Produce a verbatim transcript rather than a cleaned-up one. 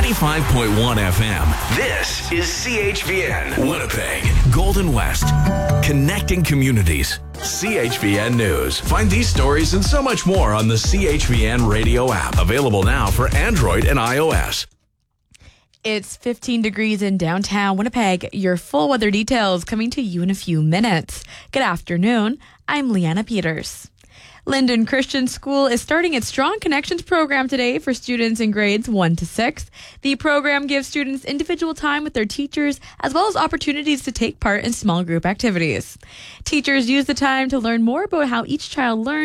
ninety-five point one F M. This is C H V N, Winnipeg, Golden West. Connecting communities. C H V N News. Find these stories and so much more on the C H V N radio app. Available now for Android and iOS. It's fifteen degrees in downtown Winnipeg. Your full weather details coming to you in a few minutes. Good afternoon. I'm Leanna Peters. Linden Christian School is starting its Strong Connections program today for students in grades one to six. The program gives students individual time with their teachers as well as opportunities to take part in small group activities. Teachers use the time to learn more about how each child learns